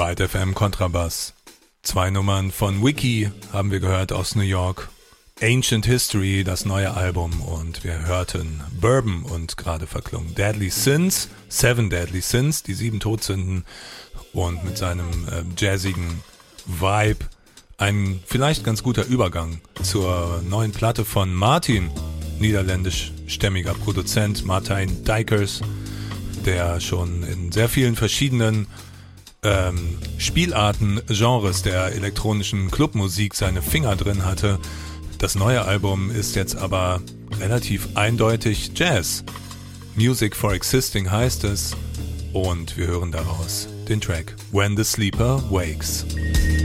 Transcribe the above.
Byte FM Kontrabass. 2 Nummern von Wiki haben wir gehört aus New York. Ancient History, das neue Album, und wir hörten Bourbon und gerade verklungen Deadly Sins, 7 Deadly Sins, die 7 Todsünden, und mit seinem jazzigen Vibe ein vielleicht ganz guter Übergang zur neuen Platte von Martin, niederländischstämmiger Produzent Martijn Dijkers, der schon in sehr vielen verschiedenen Spielarten, Genres der elektronischen Clubmusik seine Finger drin hatte. Das neue Album ist jetzt aber relativ eindeutig Jazz. Music for Existing heißt es, und wir hören daraus den Track When the Sleeper Wakes.